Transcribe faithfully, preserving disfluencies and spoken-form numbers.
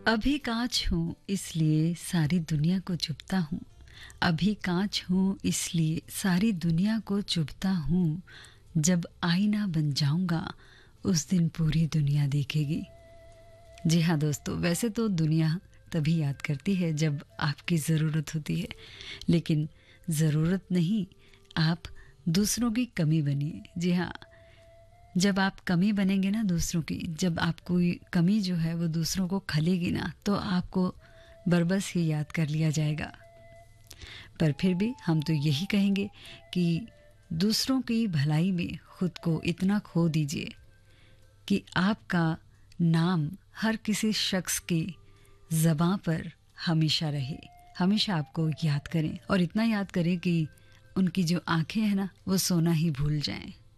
अभी कांच हूँ इसलिए सारी दुनिया को चुभता हूँ। अभी कांच हूँ इसलिए सारी दुनिया को चुभता हूँ। जब आईना बन जाऊंगा उस दिन पूरी दुनिया देखेगी। जी हाँ दोस्तों, वैसे तो दुनिया तभी याद करती है जब आपकी ज़रूरत होती है, लेकिन ज़रूरत नहीं, आप दूसरों की कमी बनिए। जी हाँ, जब आप कमी बनेंगे ना दूसरों की, जब आपको कमी जो है वो दूसरों को खलेगी ना, तो आपको बरबस ही याद कर लिया जाएगा। पर फिर भी हम तो यही कहेंगे कि दूसरों की भलाई में खुद को इतना खो दीजिए कि आपका नाम हर किसी शख्स की ज़बां पर हमेशा रहे, हमेशा आपको याद करें, और इतना याद करें कि उनकी जो आंखें हैं ना वो सोना ही भूल जाएं।